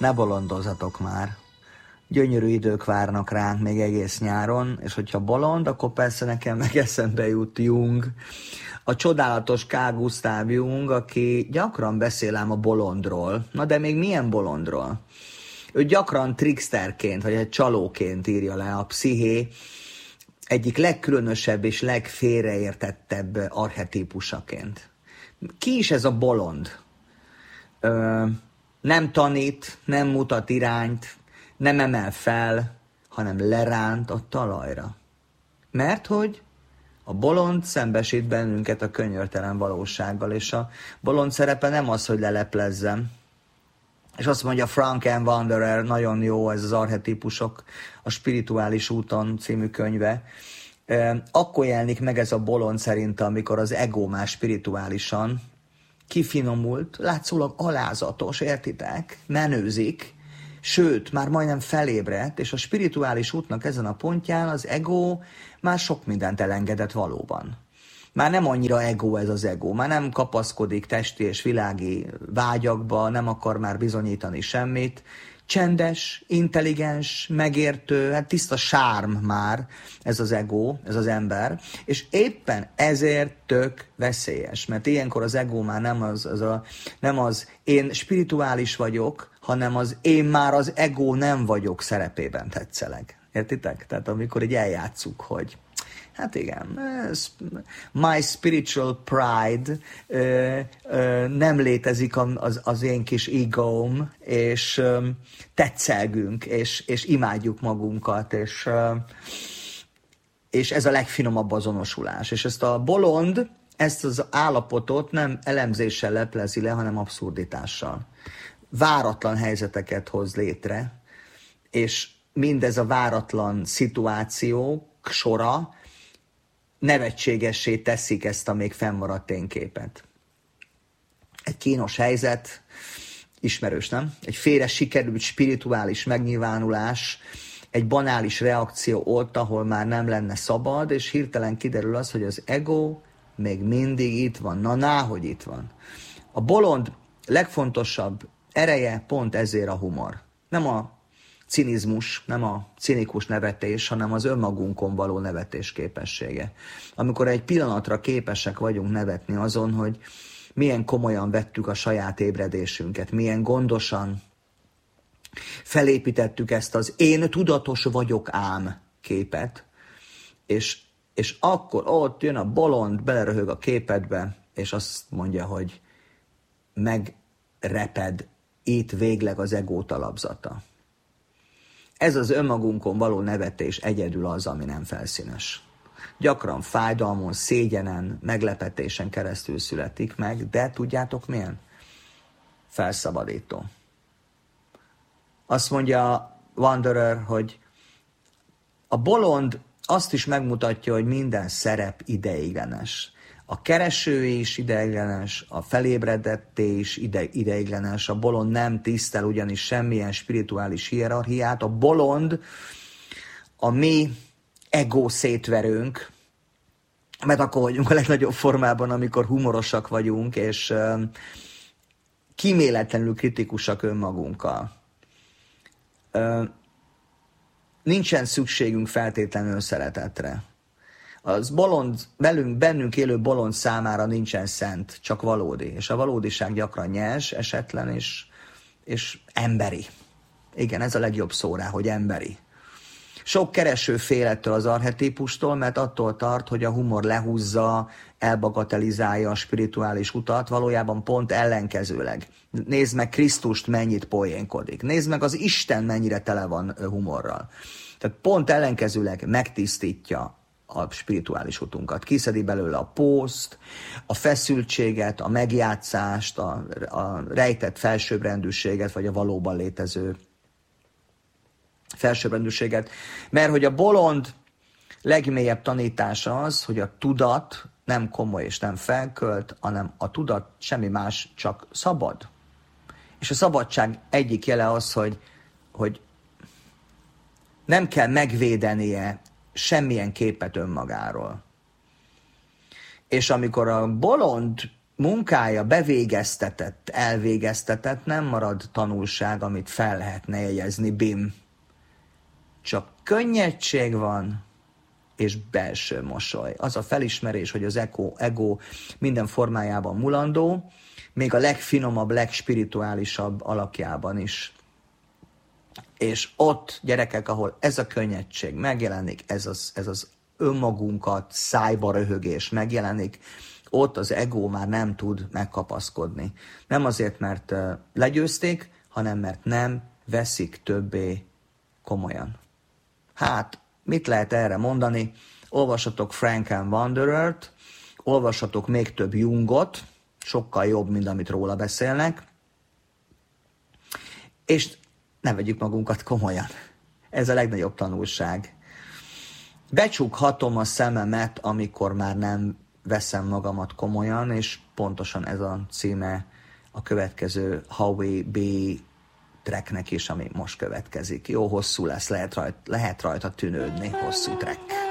ne bolondozzatok már. Gyönyörű idők várnak ránk még egész nyáron, és hogyha bolond, akkor persze nekem meg eszembe jut Jung, a csodálatos Carl Gustav Jung, aki gyakran beszél ám a bolondról. Na de még milyen bolondról? Ő gyakran tricksterként, vagy egy csalóként írja le a psziché egyik legkülönösebb és legfélreértettebb archetípusaként. Ki is ez a bolond? Nem tanít, nem mutat irányt, nem emel fel, hanem leránt a talajra. Mert hogy a bolond szembesít bennünket a könyörtelen valósággal, és a bolond szerepe nem az, hogy leleplezzem. És azt mondja Frank M. Wanderer, nagyon jó ez az archetípusok, a Spirituális úton című könyve. Akkor jelenik meg ez a bolond szerintem, amikor az ego már spirituálisan kifinomult, látszólag alázatos, értitek? Menőzik, sőt, már majdnem felébredt, és a spirituális útnak ezen a pontján az ego már sok mindent elengedett valóban. Már nem annyira ego ez az ego, már nem kapaszkodik testi és világi vágyakba, nem akar már bizonyítani semmit, csendes, intelligens, megértő, hát tiszta sárm már ez az ego, ez az ember, és éppen ezért tök veszélyes, mert ilyenkor az ego már nem az én spirituális vagyok, hanem az én már az ego nem vagyok szerepében tetszeleg. Értitek? Tehát amikor így eljátszuk, hogy hát igen, my spiritual pride, nem létezik az én kis egóm, és tetszelgünk, és imádjuk magunkat, és ez a legfinomabb azonosulás. És ezt a bolond, ezt az állapotot nem elemzéssel leplezi le, hanem abszurditással. Váratlan helyzeteket hoz létre, és mindez a váratlan szituációk sora nevetségessé teszik ezt a még fennmaradt tényképet. Egy kínos helyzet, ismerős, nem? Egy félre sikerült spirituális megnyilvánulás, egy banális reakció ott, ahol már nem lenne szabad, és hirtelen kiderül az, hogy az ego még mindig itt van. Hogy itt van. A bolond legfontosabb ereje pont ezért a humor. Nem a cinizmus, nem a cinikus nevetés, hanem az önmagunkon való nevetés képessége. Amikor egy pillanatra képesek vagyunk nevetni azon, hogy milyen komolyan vettük a saját ébredésünket, milyen gondosan felépítettük ezt az én tudatos vagyok ám képet, és akkor ott jön a bolond, beleröhög a képedbe, és azt mondja, hogy megreped itt végleg az ego talapzata. Ez az önmagunkon való nevetés egyedül az, ami nem felszínes. Gyakran fájdalmon, szégyenen, meglepetésen keresztül születik meg, de tudjátok milyen? Felszabadító. Azt mondja Wanderer, hogy a bolond azt is megmutatja, hogy minden szerep ideiglenes. A kereső is ideiglenes, a felébredetté is ideiglenes, a bolond nem tisztel ugyanis semmilyen spirituális hierarchiát, a bolond a mi ego szétverőnk, mert akkor vagyunk a legnagyobb formában, amikor humorosak vagyunk, és kíméletlenül kritikusak önmagunkkal. Nincsen szükségünk feltétlenül szeretetre. Az bolond, bennünk élő bolond számára nincsen szent, csak valódi. És a valódiság gyakran nyers, esetlen és emberi. Igen, ez a legjobb szó rá, hogy emberi. Sok kereső fél ettől az archetípustól, mert attól tart, hogy a humor lehúzza, elbagatelizálja a spirituális utat, valójában pont ellenkezőleg. Nézd meg Krisztust, mennyit poénkodik. Nézd meg az Isten, mennyire tele van humorral. Tehát pont ellenkezőleg megtisztítja a spirituális utunkat. Kiszedi belőle a pószt, a feszültséget, a megjátszást, a rejtett felsőbbrendűséget, vagy a valóban létező felsőbbrendűséget. Mert hogy a bolond legmélyebb tanítása az, hogy a tudat nem komoly és nem felkölt, hanem a tudat semmi más, csak szabad. És a szabadság egyik jele az, hogy nem kell megvédenie semmilyen képet önmagáról. És amikor a bolond munkája bevégeztetett, elvégeztetett, nem marad tanulság, amit fel lehetne jegyezni, bim. Csak könnyedség van, és belső mosoly. Az a felismerés, hogy az ego minden formájában mulandó, még a legfinomabb, legspirituálisabb alakjában is. És ott, gyerekek, ahol ez a könnyedség megjelenik, ez az önmagunkat szájba röhögés megjelenik, ott az ego már nem tud megkapaszkodni. Nem azért, mert legyőzték, hanem mert nem veszik többé komolyan. Hát, mit lehet erre mondani? Olvassatok Frank and Wanderert, olvassatok még több Jungot, sokkal jobb, mint amit róla beszélnek, és ne vegyük magunkat komolyan. Ez a legnagyobb tanulság. Becsukhatom a szememet, amikor már nem veszem magamat komolyan, és pontosan ez a címe a következő Howie B. tracknek is, ami most következik. Jó hosszú lesz, lehet rajta tűnődni, hosszú track.